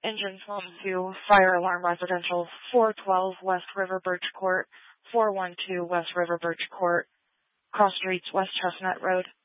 Engines 1 2, fire alarm residential, 412 West River Birch Court, 412 West River Birch Court, cross streets West Chestnut Road.